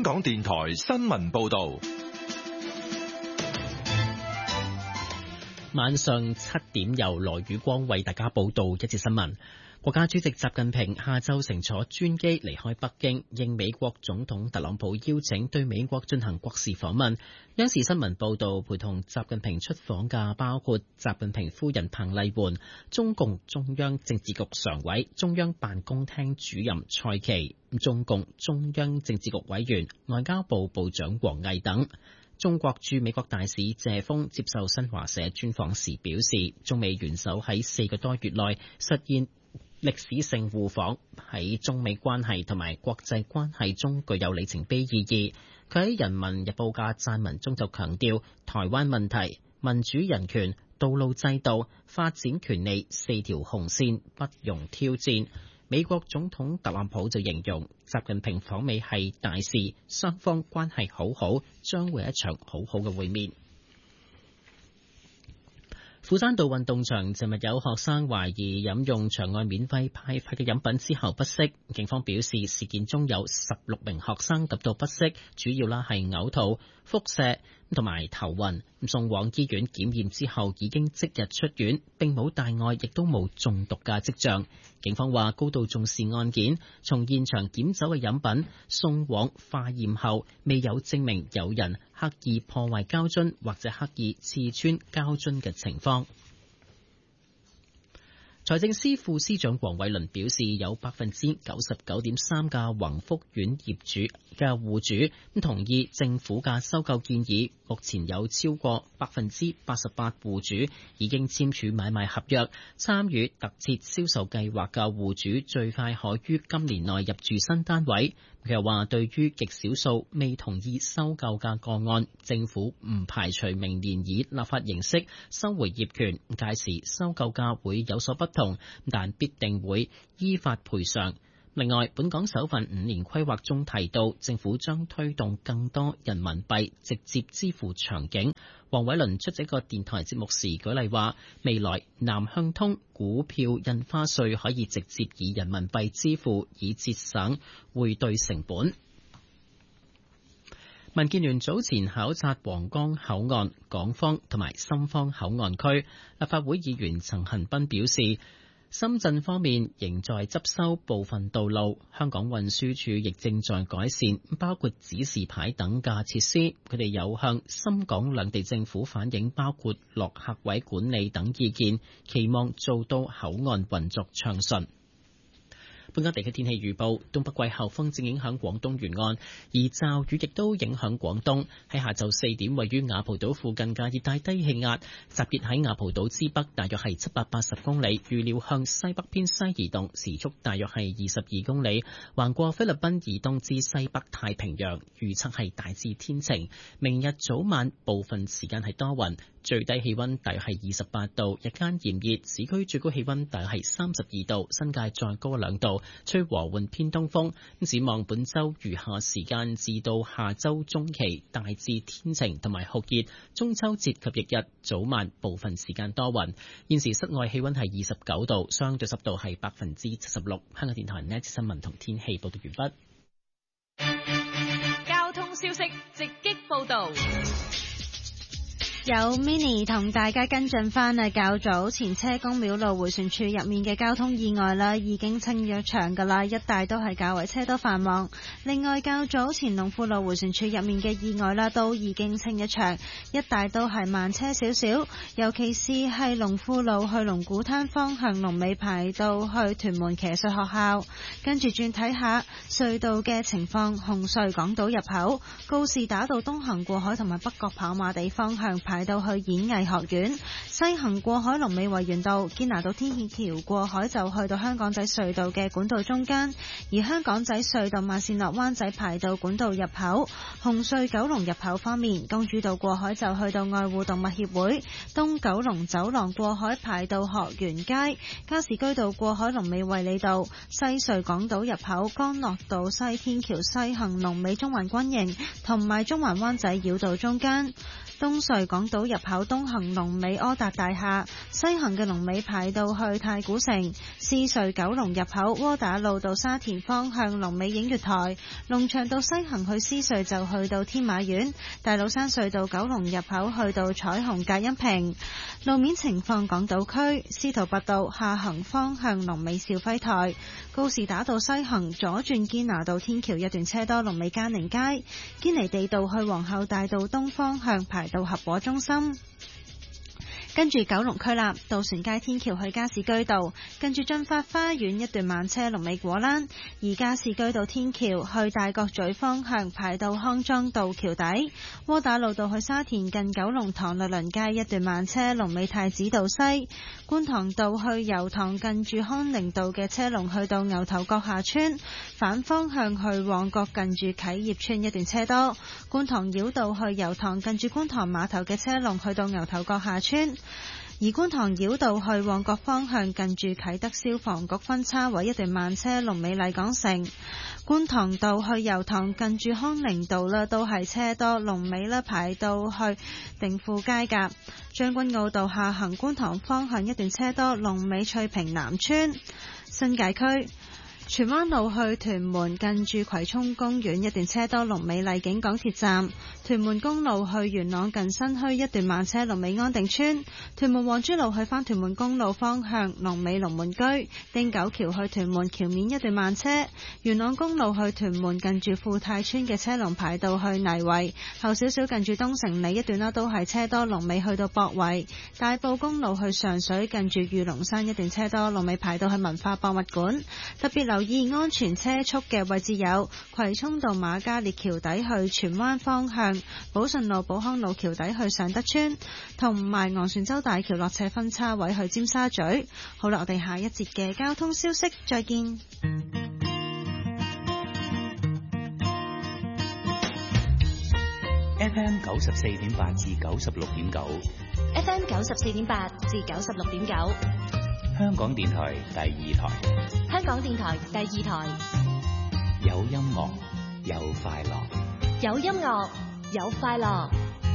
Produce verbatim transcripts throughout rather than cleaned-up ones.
港電台新聞報道。 晚上七點由羅宇光為大家報道一節新聞。國家主席習近平下晝乘坐專機離開北京，應美國總統特朗普邀請對美國進行國事訪問。央視新聞報道，陪同習近平出訪嘅包括習近平夫人彭麗媛、中共中央政治局常委、中央辦公廳主任蔡奇、中共中央政治局委員、外交部部長王毅等。中國駐美國大使謝鋒接受新華社專訪時表示，中美元首喺四個多月內實現歷史性互訪，喺中美關係同埋國際關係中具有里程碑意義。佢喺《人民日報》嘅撰文中就強調，台灣問題、民主人權、道路制度、發展權利四條紅線不容挑戰。美國總統特朗普就形容習近平訪美係大事，雙方關係好好，將會一場好好嘅會面。斧山道運動場尋日有學生懷疑飲用場外免費派發嘅飲品之後不適，警方表示事件中有十六名學生感到不適，主要啦係嘔吐、腹瀉同埋頭暈，送往醫院檢驗之後已經即日出院，並冇大礙，亦都冇中毒嘅跡象。警方話高度重視案件，從現場檢走嘅飲品送往化驗後，未有證明有人刻意破壞膠樽或者刻意刺穿膠樽嘅情況。財政司副司長黃偉綸表示，有百分之九十九點三嘅宏福苑業主嘅戶主咁同意政府嘅收購建議。目前有超過百分之八十八戶主已經簽署買賣合約，參與特設銷售計劃嘅戶主最快可於今年內入住新單位。佢又話，對於極少數未同意收購嘅個案，政府唔排除明年以立法形式收回業權，屆時收購價會有所不同，但必定會依法賠償。另外，本港首份五年規劃中提到，政府將推動更多人民幣直接支付場景。黃偉綸出席個電台節目時舉例話，未來南向通股票印花稅可以直接以人民幣支付，以節省匯兌成本。民建聯早前考察皇崗口岸、港方同埋深方口岸區，立法會議員陳恒鑌表示，深圳方面仍在執修部分道路，香港運輸署亦正在改善，包括指示牌等嘅設施。佢哋有向深港兩地政府反映，包括落客位管理等意見，期望做到口岸運作暢順。本港地區天氣預報，東北季候風正影響廣東沿岸，而驟雨亦都影響廣東。喺下晝四點，位於雅蒲島附近嘅熱帶低氣壓集結喺雅蒲島之北，大約係七百八十公里，預料向西北偏西移動，時速大約係二十二公里，橫過菲律賓移動至西北太平洋。預測係大致天晴，明日早晚部分時間係多雲，最低氣溫大約係二十八度，日間炎熱，市區最高氣溫大約係三十二度，新界再高兩度。吹和緩偏東風，展望本周餘下時間至到下周中期，大致天晴同埋酷熱。中秋節及翌日早晚部分時間多雲。現時室外氣溫係二十九度，相對濕度係百分之七十六。香港電台呢一節新聞同天氣報道完畢。交通消息直擊報道。 有 Mini 同大家跟進翻啊，較早前車公廟路迴旋處入面嘅交通意外啦，已經清咗場噶啦，一帶都係較為車多繁忙。另外，較早前龍富路迴旋處入面嘅意外啦，都已經清咗場，一帶都係慢車少少，尤其是係龍富路去龍鼓灘方向龍尾排到去屯門騎術學校。跟住轉睇下隧道嘅情況，紅隧港島入口、告士打道東行過海同埋北角跑馬地方向排到去演藝學院，西行過海龍尾維園道，堅拿道天橋過海就去到香港仔隧道嘅管道中間，而香港仔隧道慢線落灣仔排到管道入口。紅隧九龍入口方面，公主道過海就去到愛護動物協會，東九龍走廊過海排到學園街，加士居道過海龍尾衛理道，西隧港島入口干諾道西天橋西行龍尾中環軍營，同埋中環灣仔繞道中間。 東隧港島入口東行龍尾柯達大廈，西行嘅龍尾排到去太古城。獅隧九龍入口窩打老道沙田方向龍尾映月台，龍翔道西行去獅隧就去到天馬苑。大老山隧道九龍入口去到彩虹隔音屏。路面情況，港島區司徒拔道下行方向龍尾兆輝台，告士打道西行左轉堅拿道天橋一段車多，龍尾嘉寧街。堅尼地道去皇后大道東方向排到合和中心。跟住九龍區啦，渡船街天橋去加士居道，跟住駿發花園一段慢車龍尾果欄；而加士居道天橋去大角咀方向排到康莊道橋底。窩打老道去沙田近九龍塘律倫街一段慢車龍尾太子道西。觀塘道去油塘近住康寧道嘅車龍去到牛頭角下村，反方向去旺角近住啟業村一段車多。觀塘繞道去油塘近住觀塘碼頭嘅車龍去到牛頭角下村。而觀塘繞道去旺角方向近住啟德消防局分叉位一段慢車龍尾麗港城。觀塘道去油塘近住康寧道啦，都係車多，龍尾啦排到去定富街㗎。將軍澳道下行觀塘方向一段車多，龍尾翠屏南村。新界區荃灣路去屯門近住葵涌公園一段車多，龍尾麗景港鐵站。屯門公路去元朗近新墟一段慢車龍尾安定村。屯門皇珠路去返屯門公路方向龍尾龍門居。汀九橋去屯門橋面一段慢車。元朗公路去屯門近住富泰村嘅車龍排到去泥圍，後少少近住東城里一段啦，都係車多，龍尾去到博圍。大埔公路去上水近住御龍山一段車多，龍尾排到去文化博物館。特別留意安全車速嘅位置有葵涌道瑪嘉烈橋底去荃灣方向，寶順路寶康路橋底去尚德村，同埋昂船洲大橋落斜分叉位去尖沙咀。好啦，我哋下一節嘅交通消息再見。 F M 九十四點八至九十六點九 F M 九十四點八至九十六點九， 香港電台第二台。 香港電台第二台， 有音樂，有快樂， 有音樂，有快樂。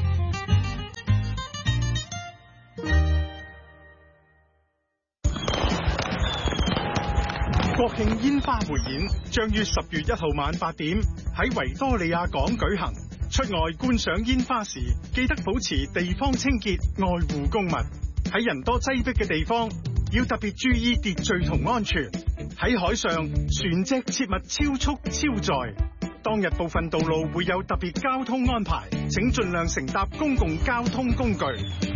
國慶煙花匯演將於十月一號晚八點喺維多利亞港舉行。出外觀賞煙花時，記得保持地方清潔，愛護公物。喺人多擠迫嘅地方，要特別注意秩序同安全。喺海上，船隻切勿超速超載。當日部分道路會有特別交通安排，請盡量乘搭公共交通工具。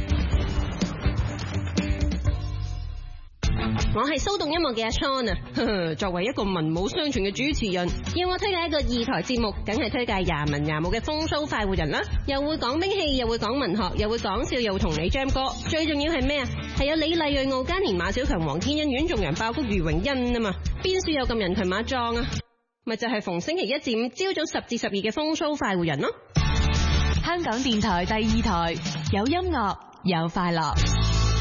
我係騷動音樂嘅阿 Sean 啊，作為一個文武雙全嘅主持人，要我推介一個二台節目，梗係推介廿文廿武嘅風騷快活人啦，又會講兵器，又會講文學，又會講笑，又會同你 jam 歌，最重要係咩啊？係有李麗蕊、敖嘉年、馬小強、黃天恩、阮仲陽、爆谷、余榮恩啊嘛，邊處有咁人群馬壯啊？咪就係、是、逢星期一至五朝早十至十二嘅風騷快活人咯。 香港電台第二台，有音樂，有快樂。